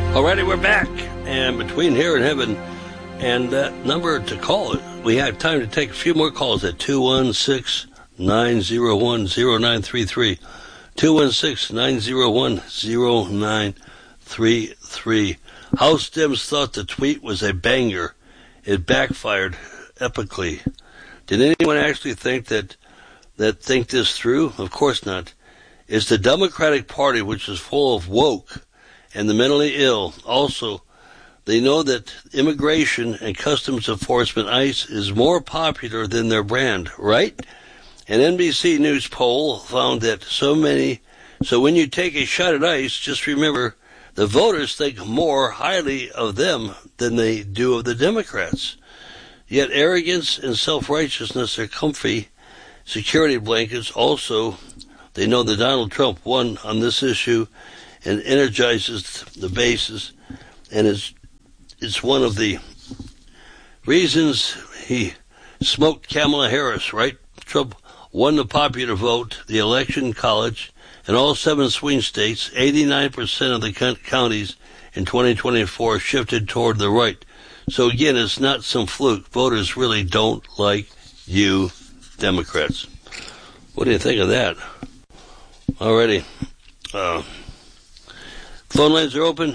Alrighty, we're back. And between here and heaven and that number to call it, we have time to take a few more calls at 216-901-0933. 216-901-0933. House Dems thought the tweet was a banger. It backfired epically. Did anyone actually think think this through? Of course not. It's the Democratic Party, which is full of woke and the mentally ill. Also, they know that immigration and customs enforcement, ICE, is more popular than their brand, right? An NBC News poll found that so when you take a shot at ICE, just remember the voters think more highly of them than they do of the Democrats. Yet arrogance and self-righteousness are comfy security blankets. Also, they know that Donald Trump won on this issue and energizes the bases, and it's one of the reasons he smoked Kamala Harris, right? Trump won the popular vote, the election college, in all 7 swing states. 89% of the counties in 2024 shifted toward the right. So again, it's not some fluke. Voters really don't like you, Democrats. What do you think of that? Alrighty. Phone lines are open.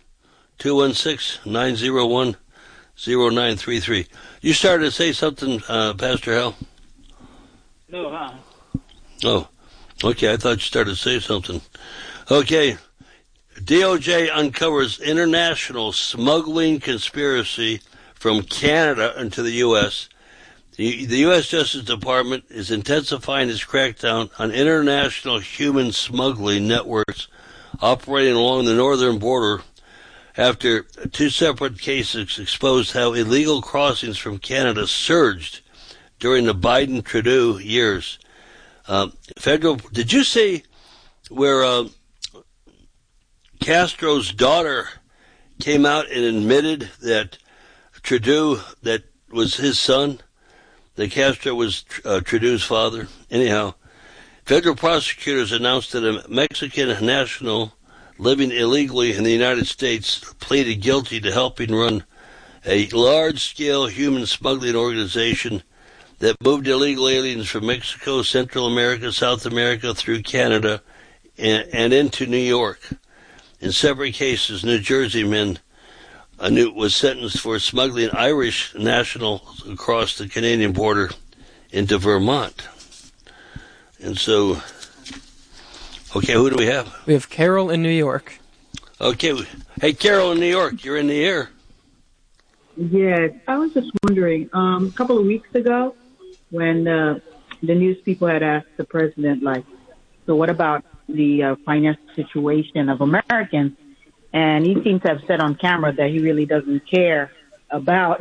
216-901-0933. You started to say something, Pastor Hal? No, huh? Oh, okay. I thought you started to say something. Okay. DOJ uncovers international smuggling conspiracy from Canada into the U.S. The U.S. Justice Department is intensifying its crackdown on international human smuggling networks operating along the northern border after 2 separate cases exposed how illegal crossings from Canada surged during the Biden-Trudeau years. Did you see where Castro's daughter came out and admitted that Trudeau, that was his son, that Castro was Trudeau's father? Anyhow, federal prosecutors announced that a Mexican national living illegally in the United States pleaded guilty to helping run a large-scale human smuggling organization that moved illegal aliens from Mexico, Central America, South America, through Canada, and into New York. In separate cases, New Jersey man was sentenced for smuggling Irish nationals across the Canadian border into Vermont. And so, okay, who do we have? We have Carol in New York. Okay. Hey, Carol in New York, you're in the air. Yes, I was just wondering, a couple of weeks ago, when the news people had asked the president, so what about the financial situation of Americans? And he seemed to have said on camera that he really doesn't care about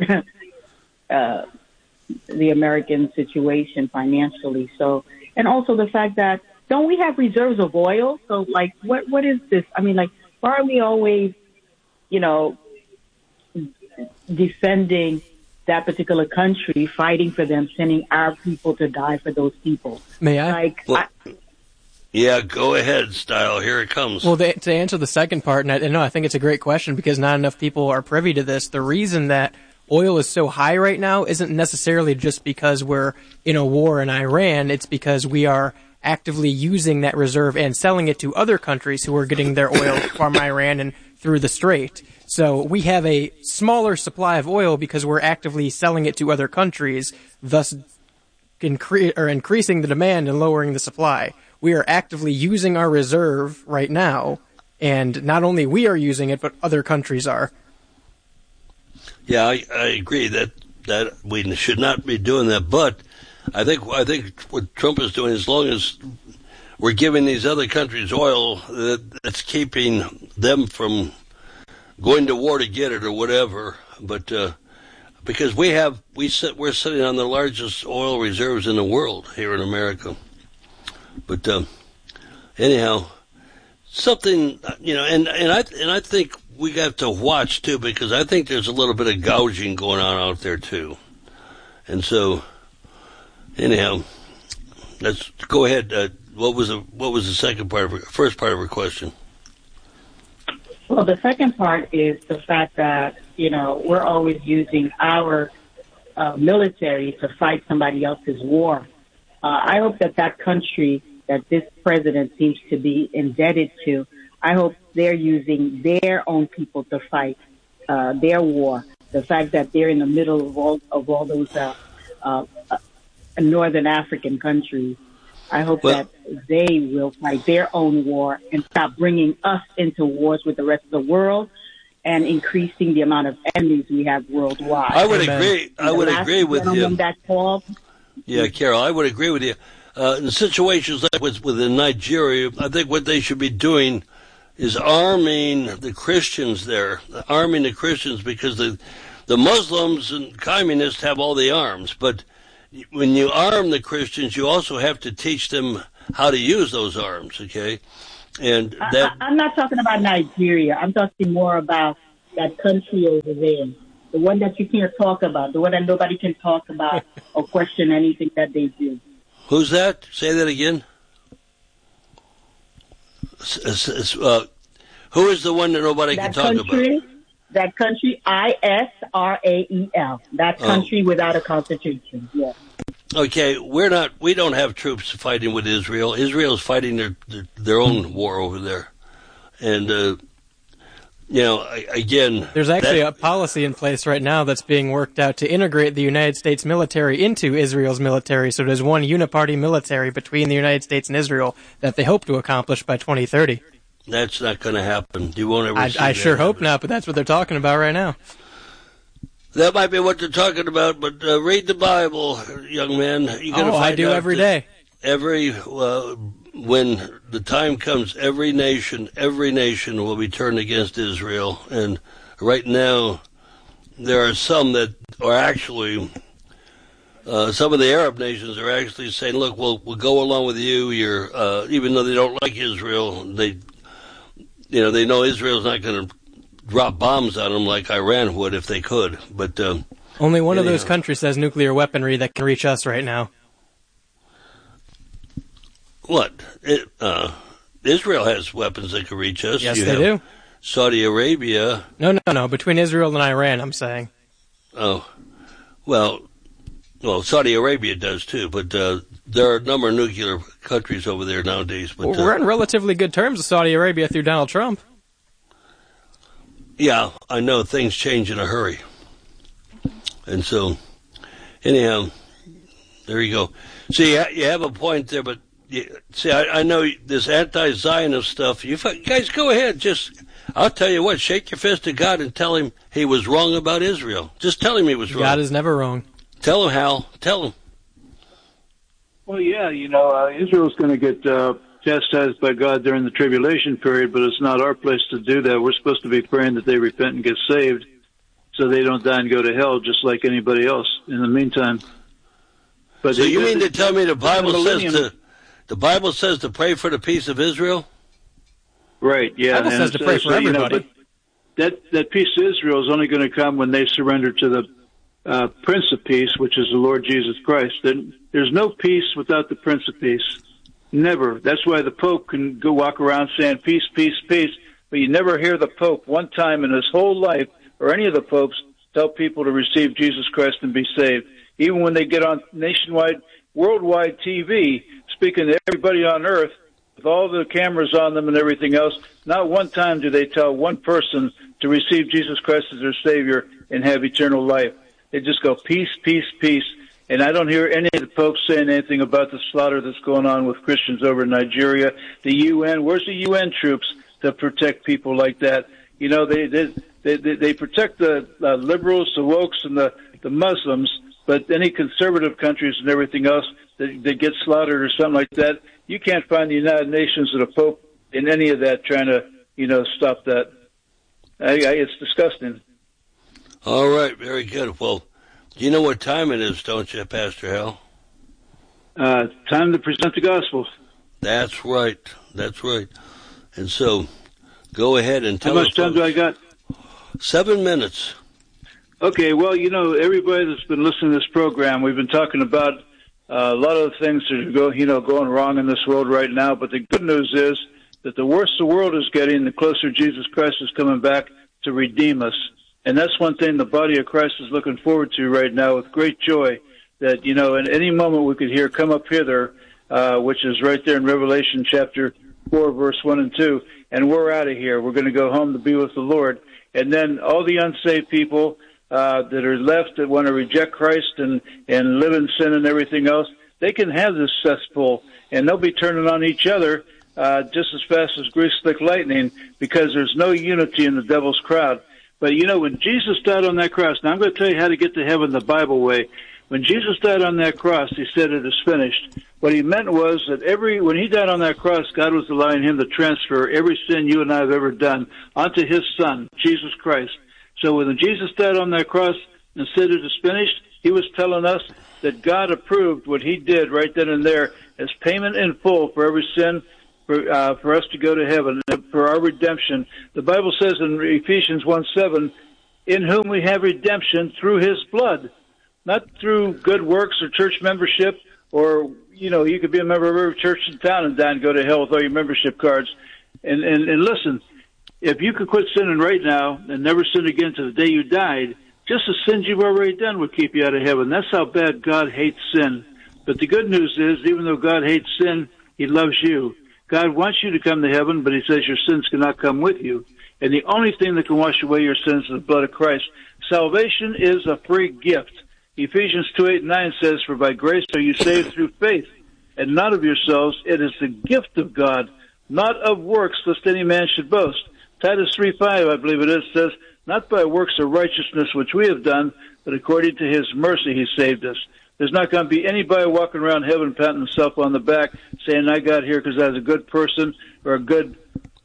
the American situation financially. So, and also the fact that, don't we have reserves of oil? So, what is this? I mean, why are we always, defending that particular country, fighting for them, sending our people to die for those people? May I? Yeah, go ahead, Style. Here it comes. Well, to answer the second part, and I think it's a great question because not enough people are privy to this. The reason that oil is so high right now isn't necessarily just because we're in a war in Iran. It's because we are actively using that reserve and selling it to other countries who are getting their oil from Iran and through the Strait. So we have a smaller supply of oil because we're actively selling it to other countries, thus increasing the demand and lowering the supply. We are actively using our reserve right now, and not only we are using it, but other countries are. Yeah, I agree that we should not be doing that, but I think what Trump is doing, as long as we're giving these other countries oil, that's keeping them from going to war to get it or whatever. But because we're sitting on the largest oil reserves in the world here in America. But anyhow, something and I think we got to watch too, because I think there's a little bit of gouging going on out there too. And so, anyhow, let's go ahead. What was the second part of first part of her question? Well, the second part is the fact that, we're always using our military to fight somebody else's war. I hope that country that this president seems to be indebted to, I hope they're using their own people to fight their war. The fact that they're in the middle of all those northern African countries, I hope that they will fight their own war and stop bringing us into wars with the rest of the world and increasing the amount of enemies we have worldwide. I would agree. I would agree with you. That called, yeah, Carol, I would agree with you. In situations like within Nigeria, I think what they should be doing is arming the Christians there, because the Muslims and communists have all the arms, but when you arm the Christians, you also have to teach them how to use those arms, okay? And I'm not talking about Nigeria. I'm talking more about that country over there, the one that you can't talk about, the one that nobody can talk about or question anything that they do. Who's that? Say that again. Who is the one that nobody can talk about? That country, Israel. That country without a constitution. Yes. Okay, we don't have troops fighting with Israel. Israel's fighting their own war over there. And, again... There's actually a policy in place right now that's being worked out to integrate the United States military into Israel's military. So there's one uniparty military between the United States and Israel that they hope to accomplish by 2030. That's not going to happen. You won't ever see that. I sure hope not, but that's what they're talking about right now. That might be what they're talking about, but read the Bible, young man. I do every day. When the time comes, every nation will be turned against Israel. And right now, there are some that are actually, some of the Arab nations are actually saying, look, we'll go along with you. Even though they don't like Israel, they know Israel's not going to drop bombs on them like Iran would if they could. But only one of those countries has nuclear weaponry that can reach us right now. What? Israel has weapons that can reach us. Yes, they do. Saudi Arabia. No. Between Israel and Iran, I'm saying. Oh, well, Saudi Arabia does too, but there are a number of nuclear countries over there nowadays. But we're on relatively good terms with Saudi Arabia through Donald Trump. Yeah, I know things change in a hurry. And so, anyhow, there you go. See, you have a point there, but I know this anti-Zionist stuff. You guys go ahead. I'll tell you what, shake your fist at God and tell him he was wrong about Israel. Just tell him he was wrong. God is never wrong. Tell him, Hal. Tell him. Well, yeah, Israel's going to get chastised by God during the tribulation period, but it's not our place to do that. We're supposed to be praying that they repent and get saved so they don't die and go to hell just like anybody else in the meantime. But so you mean to tell me the Bible says to pray for the peace of Israel? Right, yeah. The Bible says to pray for everybody. But that peace of Israel is only going to come when they surrender to the Prince of Peace, which is the Lord Jesus Christ. There's no peace without the Prince of Peace. Never. That's why the Pope can go walk around saying peace, peace, peace, but you never hear the Pope one time in his whole life, or any of the popes, tell people to receive Jesus Christ and be saved. Even when they get on nationwide, worldwide TV, speaking to everybody on earth, with all the cameras on them and everything else, not one time do they tell one person to receive Jesus Christ as their Savior and have eternal life. They just go peace, peace, peace. And I don't hear any of the popes saying anything about the slaughter that's going on with Christians over in Nigeria. The UN, where's the UN troops to protect people like that? They protect the liberals, the wokes, and the Muslims, but any conservative countries and everything else that get slaughtered or something like that, you can't find the United Nations or the Pope in any of that trying to, stop that. It's disgusting. All right, very good. Well, you know what time it is, don't you, Pastor Hal? Time to present the gospel. That's right. And so, go ahead and tell us. How much time do I got? 7 minutes. Okay, well, everybody that's been listening to this program, we've been talking about a lot of the things that are going wrong in this world right now, but the good news is that the worse the world is getting, the closer Jesus Christ is coming back to redeem us. And that's one thing the body of Christ is looking forward to right now with great joy, that, you know, at any moment we could hear, "Come up hither," which is right there in Revelation chapter 4, verse 1 and 2, and we're out of here. We're going to go home to be with the Lord. And then all the unsaved people that are left that want to reject Christ and live in sin and everything else, they can have this cesspool, and they'll be turning on each other just as fast as grease-slick lightning, because there's no unity in the devil's crowd. But, you know, when Jesus died on that cross, now I'm going to tell you how to get to heaven the Bible way. When Jesus died on that cross, he said, "It is finished." What he meant was that when he died on that cross, God was allowing him to transfer every sin you and I have ever done onto his Son, Jesus Christ. So when Jesus died on that cross and said, "It is finished," he was telling us that God approved what he did right then and there as payment in full for every sin, for us to go to heaven, for our redemption. The Bible says in Ephesians 1:7, "In whom we have redemption through his blood," not through good works or church membership, or, you know, you could be a member of every church in town and die and go to hell with all your membership cards. And listen, if you could quit sinning right now and never sin again to the day you died, just the sins you've already done would keep you out of heaven. That's how bad God hates sin. But the good news is, even though God hates sin, he loves you. God wants you to come to heaven, but he says your sins cannot come with you. And the only thing that can wash away your sins is the blood of Christ. Salvation is a free gift. Ephesians 2:8-9 says, "For by grace are you saved through faith, and not of yourselves. It is the gift of God, not of works, lest any man should boast." Titus 3:5, I believe it is, says, "Not by works of righteousness which we have done, but according to his mercy he saved us." There's not going to be anybody walking around heaven patting himself on the back saying, "I got here because I was a good person," or a good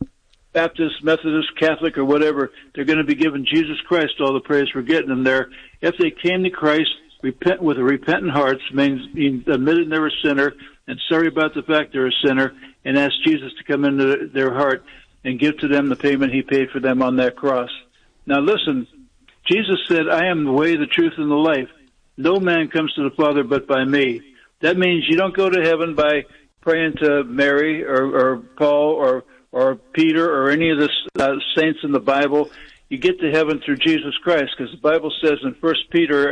Baptist, Methodist, Catholic, or whatever. They're going to be giving Jesus Christ all the praise for getting them there. If they came to Christ repent with a repentant heart, means admitting they're a sinner and sorry about the fact they're a sinner, and ask Jesus to come into their heart and give to them the payment he paid for them on that cross. Now listen, Jesus said, "I am the way, the truth, and the life. No man comes to the Father but by me." That means you don't go to heaven by praying to Mary or Paul or Peter or any of the saints in the Bible. You get to heaven through Jesus Christ, because the Bible says in 1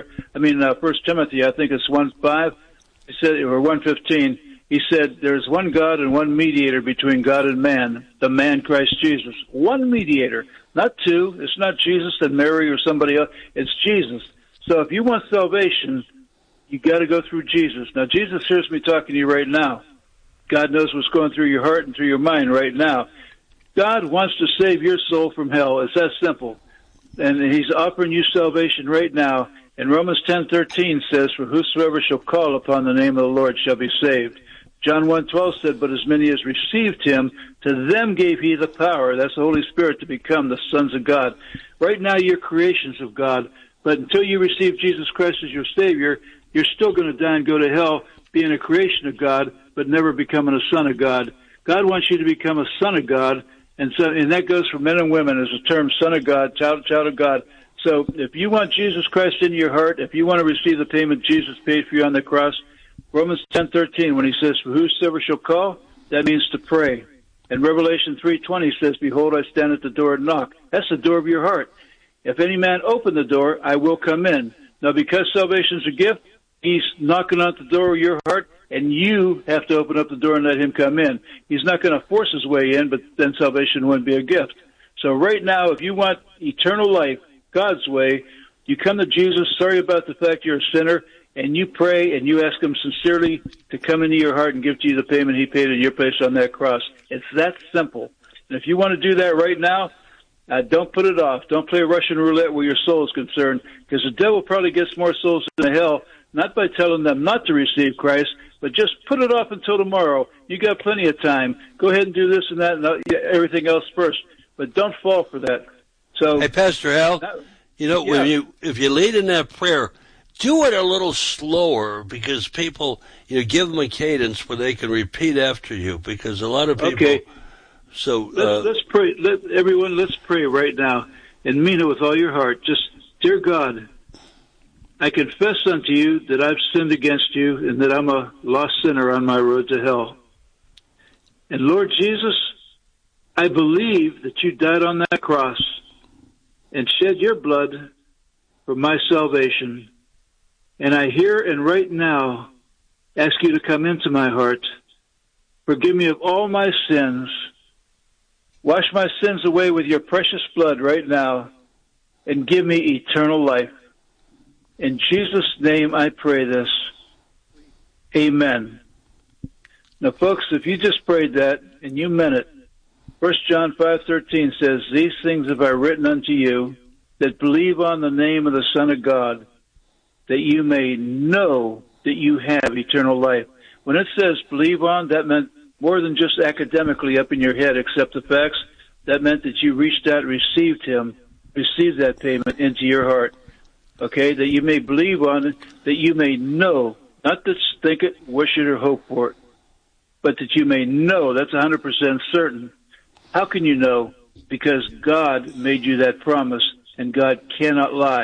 Timothy, I think it's 1:5, he said, or 1:15, he said, "There's one God and one mediator between God and man, the man Christ Jesus." One mediator, not two. It's not Jesus and Mary or somebody else. It's Jesus. So if you want salvation, you got to go through Jesus. Now, Jesus hears me talking to you right now. God knows what's going through your heart and through your mind right now. God wants to save your soul from hell. It's that simple. And he's offering you salvation right now. And Romans 10:13 says, "For whosoever shall call upon the name of the Lord shall be saved." John 1:12 said, "But as many as received him, to them gave he the power," that's the Holy Spirit, "to become the sons of God." Right now you're creations of God. But until you receive Jesus Christ as your Savior, you're still going to die and go to hell being a creation of God, but never becoming a son of God. God wants you to become a son of God, and that goes for men and women as a term, son of God, child of God. So if you want Jesus Christ in your heart, if you want to receive the payment Jesus paid for you on the cross, Romans 10:13, when he says, "For whosoever shall call," that means to pray. And Revelation 3:20 says, "Behold, I stand at the door and knock." That's the door of your heart. "If any man open the door, I will come in." Now, because salvation's a gift, he's knocking on the door of your heart, and you have to open up the door and let him come in. He's not going to force his way in, but then salvation wouldn't be a gift. So right now, if you want eternal life, God's way, you come to Jesus, sorry about the fact you're a sinner, and you pray and you ask him sincerely to come into your heart and give to you the payment he paid in your place on that cross. It's that simple. And if you want to do that right now, don't put it off. Don't play Russian roulette where your soul is concerned, because the devil probably gets more souls into hell, not by telling them not to receive Christ, but just put it off until tomorrow. You got plenty of time. Go ahead and do this and that and everything else first, but don't fall for that. So, hey, Pastor Al, if you lead in that prayer, do it a little slower, because people, give them a cadence where they can repeat after you, because a lot of people. Okay. So let's pray. Let's pray right now and mean it with all your heart. Just, dear God, I confess unto you that I've sinned against you and that I'm a lost sinner on my road to hell. And Lord Jesus, I believe that you died on that cross and shed your blood for my salvation. And I here and right now ask you to come into my heart. Forgive me of all my sins. Wash my sins away with your precious blood right now and give me eternal life. In Jesus' name I pray this. Amen. Now, folks, if you just prayed that and you meant it, 1 John 5:13 says, "These things have I written unto you that believe on the name of the Son of God, that you may know that you have eternal life." When it says believe on, that meant more than just academically up in your head, accept the facts. That meant that you reached out and received him, received that payment into your heart. Okay, that you may believe on it, that you may know, not just think it, wish it, or hope for it, but that you may know. That's 100% certain. How can you know? Because God made you that promise, and God cannot lie.